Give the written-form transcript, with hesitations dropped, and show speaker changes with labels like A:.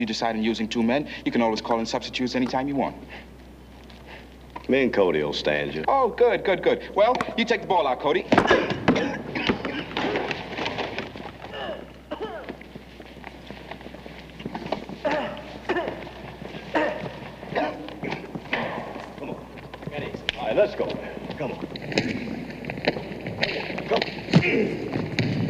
A: you decide on using 2 men, you can always call in substitutes anytime you want.
B: Me and Cody will stand you.
A: Oh, good, good, good. Well, you take the ball out, Cody.
B: All right, let's go. Come on. Come.